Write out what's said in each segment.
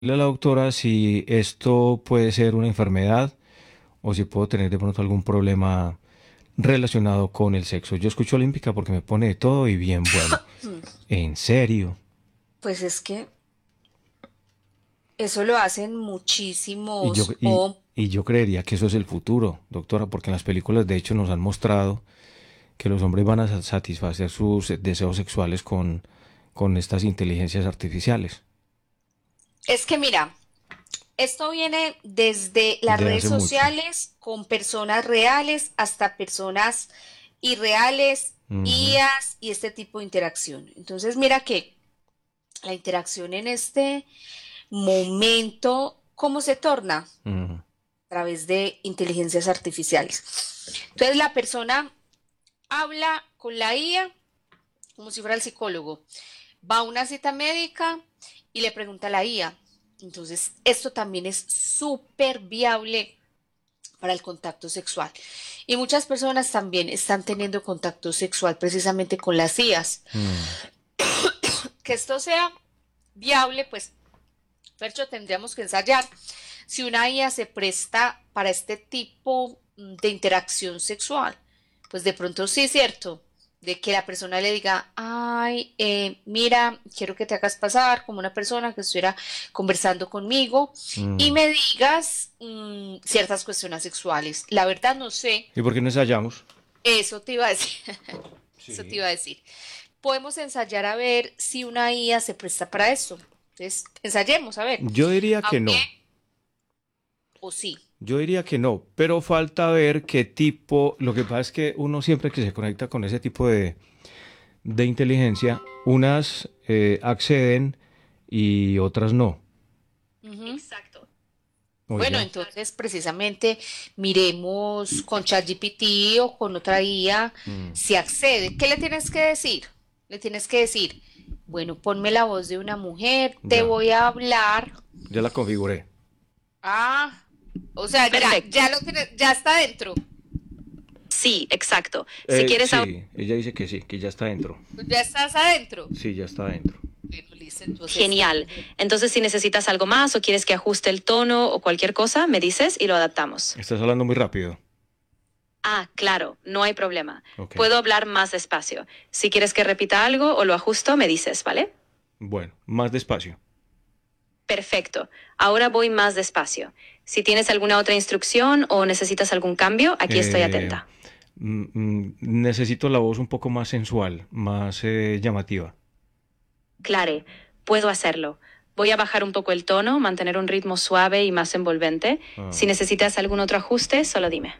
a la doctora si esto puede ser una enfermedad o si puedo tener de pronto algún problema relacionado con el sexo. Yo escucho Olímpica porque me pone de todo y bien bueno. Mm. ¿En serio? Pues es que eso lo hacen Y yo, muchísimos y, y yo creería que eso es el futuro, doctora, porque en las películas de hecho nos han mostrado que los hombres van a satisfacer sus deseos sexuales con estas inteligencias artificiales Es que mira, esto viene desde las de redes hace mucho. sociales con personas reales hasta personas irreales, Ujú, IAs y este tipo de interacción. Entonces mira que la interacción en este momento, ¿cómo se torna? ujú. A través de inteligencias artificiales. Entonces la persona habla con la IA como si fuera el psicólogo. Va a una cita médica y le pregunta a la IA. Entonces, esto también es súper viable para el contacto sexual. Y muchas personas también están teniendo contacto sexual precisamente con las IAs. Mm. Que esto sea viable, pues, Fercho, tendríamos que ensayar si una IA se presta para este tipo de interacción sexual. Pues de pronto sí es cierto, de que la persona le diga, ay, mira, quiero que te hagas pasar como una persona que estuviera conversando conmigo y Mm. me digas ciertas cuestiones sexuales. La verdad no sé, ¿Y por qué no ensayamos? eso te iba a decir, eso te Sí. iba a decir. Podemos ensayar a ver si una IA se presta para eso. Entonces, ensayemos a ver. Yo diría que Aunque, no. o sí. Yo diría que no, pero falta ver qué tipo, lo que pasa es que uno siempre que se conecta con ese tipo de inteligencia, unas acceden y otras no. Ujú. Exacto. Bueno, Oiga. entonces precisamente miremos con ChatGPT o con otra IA Mm. si accede. ¿Qué le tienes que decir? Le tienes que decir, bueno, ponme la voz de una mujer, te Ya, voy a hablar. ya la configuré. Ah, o sea, Perfecto. ya lo tienes, ya está dentro. Sí, exacto. Si quieres ahora, Sí, ella dice que sí, que ya está dentro. Ya estás adentro. Sí, ya está dentro. Bueno, listo, entonces, genial. Entonces, si necesitas algo más o quieres que ajuste el tono o cualquier cosa, me dices y lo adaptamos. Estás hablando muy rápido. Ah, claro, no hay problema. Ok. Puedo hablar más despacio. Si quieres que repita algo o lo ajusto, me dices, ¿vale? Bueno, más despacio. Perfecto. Ahora voy más despacio. Si tienes alguna otra instrucción o necesitas algún cambio, aquí estoy Eh, atenta. necesito la voz un poco más sensual, más llamativa. Clare, puedo hacerlo. Voy a bajar un poco el tono, mantener un ritmo suave y más envolvente. Si Ah. necesitas algún otro ajuste, solo dime.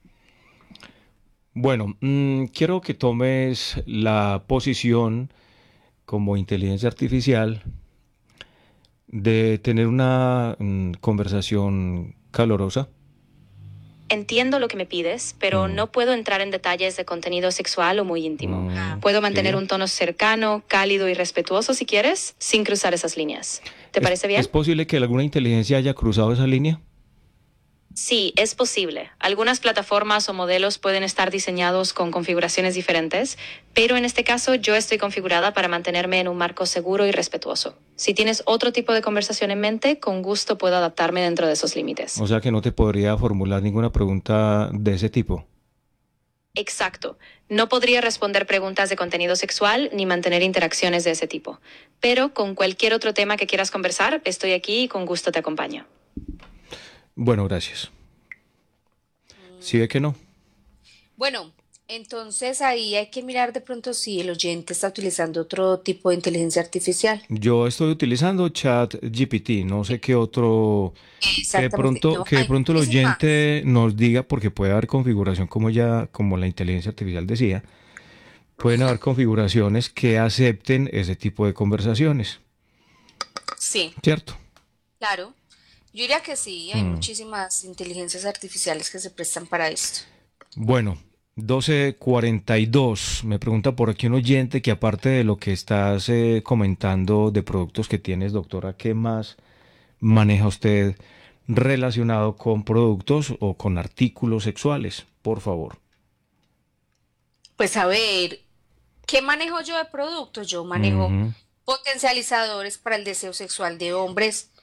Bueno, quiero que tomes la posición como inteligencia artificial de tener una conversación calorosa. Entiendo lo que me pides, pero Mm, no puedo entrar en detalles de contenido sexual o muy íntimo. Puedo mantener sí. un tono cercano, cálido y respetuoso si quieres, sin cruzar esas líneas. ¿Te parece Es bien? posible que alguna inteligencia haya cruzado esa línea? Sí, es posible. Algunas plataformas o modelos pueden estar diseñados con configuraciones diferentes, pero en este caso yo estoy configurada para mantenerme en un marco seguro y respetuoso. Si tienes otro tipo de conversación en mente, con gusto puedo adaptarme dentro de esos límites. O sea que no te podría formular ninguna pregunta de ese tipo. Exacto. No podría responder preguntas de contenido sexual ni mantener interacciones de ese tipo. Pero con cualquier otro tema que quieras conversar, estoy aquí y con gusto te acompaño. Bueno, gracias. ¿Sí mm, ve que no? bueno, entonces ahí hay que mirar de pronto si el oyente está utilizando otro tipo de inteligencia artificial. Yo estoy utilizando Chat GPT, no sé qué otro, Exactamente. No, que de hay pronto el muchísimas. oyente nos diga, porque puede haber configuración como ya, como la inteligencia artificial decía, pueden haber configuraciones que acepten ese tipo de conversaciones, Sí, ¿cierto? claro. Yo diría que sí, hay Mm. muchísimas inteligencias artificiales que se prestan para esto. Bueno, 12:42. Me pregunta por aquí un oyente que aparte de lo que estás comentando de productos que tienes, doctora, ¿qué más maneja usted relacionado con productos o con artículos sexuales? Por favor. Pues a ver, ¿qué manejo yo de productos? Yo manejo Ujú. potencializadores para el deseo sexual de hombres,